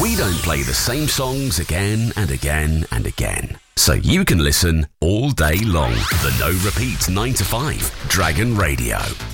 We don't play the same songs again and again and again, so you can listen all day long. The No Repeat 9 to 5 Dragon Radio.